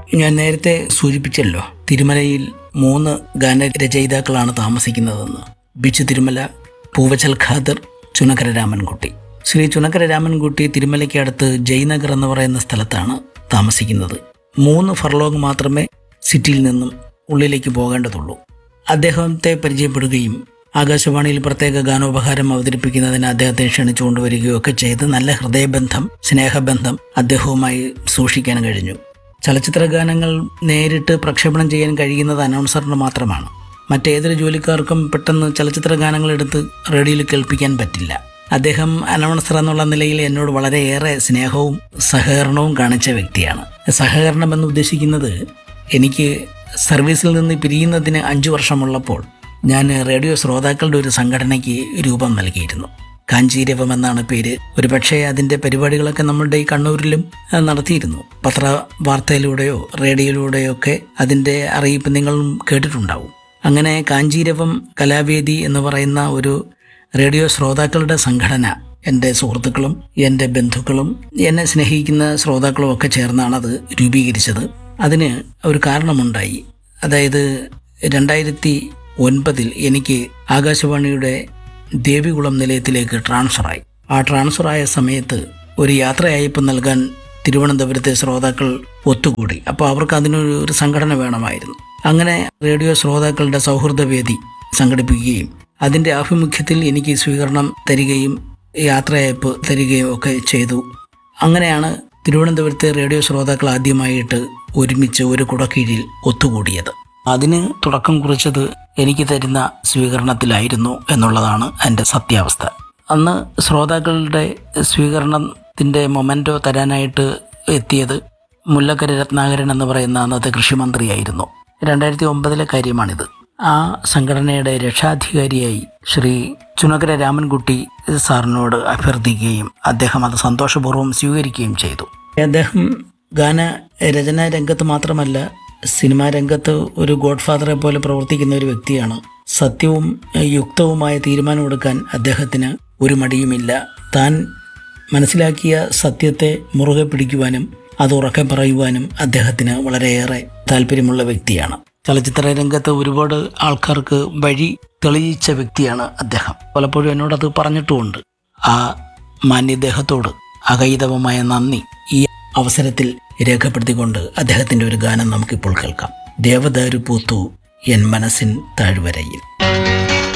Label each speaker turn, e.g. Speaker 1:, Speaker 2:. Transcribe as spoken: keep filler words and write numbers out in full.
Speaker 1: ഞാൻ നേരത്തെ സൂചിപ്പിച്ചല്ലോ, തിരുമലയിൽ മൂന്ന് ഗാനരചയിതാക്കളാണ് താമസിക്കുന്നതെന്ന്. ബിച്ചു തിരുമല, പൂവച്ചൽ ഖാദർ, ചുനക്കര രാമൻകുട്ടി. ശ്രീ ചുനക്കര രാമൻകുട്ടി തിരുമലയ്ക്ക് അടുത്ത് ജയ്നഗർ എന്ന് പറയുന്ന സ്ഥലത്താണ് താമസിക്കുന്നത്. മൂന്ന് ഫർലോങ് മാത്രമേ സിറ്റിയിൽ നിന്നും ഉള്ളിലേക്ക് പോകേണ്ടതുള്ളൂ. അദ്ദേഹത്തെ പരിചയപ്പെടുകയും ആകാശവാണിയിൽ പ്രത്യേക ഗാനോപഹാരം അവതരിപ്പിക്കുന്നതിന് അദ്ദേഹത്തെ ക്ഷണിച്ചു കൊണ്ടുവരികയൊക്കെ ചെയ്ത് നല്ല ഹൃദയബന്ധം, സ്നേഹബന്ധം അദ്ദേഹവുമായി സൂക്ഷിക്കാൻ കഴിഞ്ഞു. ചലച്ചിത്ര ഗാനങ്ങൾ നേരിട്ട് പ്രക്ഷേപണം ചെയ്യാൻ കഴിയുന്നത് അനൗൺസറിന് മാത്രമാണ്. മറ്റേതൊരു ജോലിക്കാർക്കും പെട്ടെന്ന് ചലച്ചിത്ര ഗാനങ്ങൾ എടുത്ത് റേഡിയോയിൽ കേൾപ്പിക്കാൻ പറ്റില്ല. അദ്ദേഹം അനൗൺസർ എന്നുള്ള നിലയിൽ എന്നോട് വളരെയേറെ സ്നേഹവും സഹകരണവും കാണിച്ച വ്യക്തിയാണ്. സഹകരണം എന്ന് ഉദ്ദേശിക്കുന്നത്, എനിക്ക് സർവീസിൽ നിന്ന് പിരിയുന്നതിന് അഞ്ചു വർഷമുള്ളപ്പോൾ ഞാൻ റേഡിയോ ശ്രോതാക്കളുടെ ഒരു സംഘടനയ്ക്ക് രൂപം നൽകിയിരുന്നു. കാഞ്ചീരവം എന്നാണ് പേര്. ഒരു പക്ഷേ അതിൻ്റെ പരിപാടികളൊക്കെ നമ്മളുടെ ഈ കണ്ണൂരിലും നടത്തിയിരുന്നു. പത്ര വാർത്തയിലൂടെയോ റേഡിയോയിലൂടെയോ ഒക്കെ അതിൻ്റെ അറിയിപ്പ് നിങ്ങളും കേട്ടിട്ടുണ്ടാവും. അങ്ങനെ കാഞ്ചീരവം കലാവേദി എന്ന് പറയുന്ന ഒരു റേഡിയോ ശ്രോതാക്കളുടെ സംഘടന എൻ്റെ സുഹൃത്തുക്കളും എൻ്റെ ബന്ധുക്കളും എന്നെ സ്നേഹിക്കുന്ന ശ്രോതാക്കളും ഒക്കെ ചേർന്നാണ് അത് രൂപീകരിച്ചത്. അതിന് ഒരു കാരണമുണ്ടായി. അതായത് രണ്ടായിരത്തി ഒൻപതിൽ എനിക്ക് ആകാശവാണിയുടെ ദേവികുളം നിലയത്തിലേക്ക് ട്രാൻസ്ഫറായി. ആ ട്രാൻസ്ഫറായ സമയത്ത് ഒരു യാത്രയയപ്പ് നൽകാൻ തിരുവനന്തപുരത്തെ ശ്രോതാക്കൾ ഒത്തുകൂടി. അപ്പോൾ അവർക്ക് അതിനൊരു ഒരു സംഘടന വേണമായിരുന്നു. അങ്ങനെ റേഡിയോ ശ്രോതാക്കളുടെ സൗഹൃദവേദി സംഘടിപ്പിക്കുകയും അതിൻ്റെ ആഭിമുഖ്യത്തിൽ എനിക്ക് സ്വീകരണം തരികയും യാത്രയയപ്പ് തരികയും ഒക്കെ ചെയ്തു. അങ്ങനെയാണ് തിരുവനന്തപുരത്തെ റേഡിയോ ശ്രോതാക്കൾ ആദ്യമായിട്ട് ഒരുമിച്ച് ഒരു കുടക്കീഴിൽ ഒത്തുകൂടിയത്. അതിന് തുടക്കം കുറിച്ചത് എനിക്ക് തരുന്ന സ്വീകരണത്തിലായിരുന്നു എന്നുള്ളതാണ് എൻ്റെ സത്യാവസ്ഥ. അന്ന് ശ്രോതാക്കളുടെ സ്വീകരണത്തിൻ്റെ മൊമെൻറ്റോ തരാനായിട്ട് എത്തിയത് മുല്ലക്കര രത്നാകരൻ എന്ന് പറയുന്ന അന്നത്തെ കൃഷിമന്ത്രിയായിരുന്നു. രണ്ടായിരത്തി ഒമ്പതിലെ കാര്യമാണിത്. ആ സംഘടനയുടെ രക്ഷാധികാരിയായി ശ്രീ ചുനക്കര രാമൻകുട്ടി സാറിനോട് അഭ്യർത്ഥിക്കുകയും അദ്ദേഹം അത് സന്തോഷപൂർവ്വം സ്വീകരിക്കുകയും ചെയ്തു. അദ്ദേഹം ഗാന രചനാ രംഗത്ത് മാത്രമല്ല, സിനിമാ രംഗത്ത് ഒരു ഗോഡ് ഫാദറെ പോലെ പ്രവർത്തിക്കുന്ന ഒരു വ്യക്തിയാണ്. സത്യവും യുക്തവുമായ തീരുമാനമെടുക്കാൻ അദ്ദേഹത്തിന് ഒരു മടിയുമില്ല. താൻ മനസ്സിലാക്കിയ സത്യത്തെ മുറുകെ പിടിക്കുവാനും അത് ഉറക്കെ പറയുവാനും അദ്ദേഹത്തിന് വളരെയേറെ താല്പര്യമുള്ള വ്യക്തിയാണ്. ചലച്ചിത്ര രംഗത്ത് ഒരുപാട് ആൾക്കാർക്ക് വഴി തെളിയിച്ച വ്യക്തിയാണ് അദ്ദേഹം. പലപ്പോഴും എന്നോടത് പറഞ്ഞിട്ടുമുണ്ട്. ആ മാന്യദേഹത്തോട് അകൈതവമായ നന്ദി ഈ അവസരത്തിൽ രേഖപ്പെടുത്തിക്കൊണ്ട് അദ്ദേഹത്തിൻ്റെ ഒരു ഗാനം നമുക്കിപ്പോൾ കേൾക്കാം. ദേവദാരു പൂത്തു എൻ മനസ്സിൻ താഴ്വരയിൽ.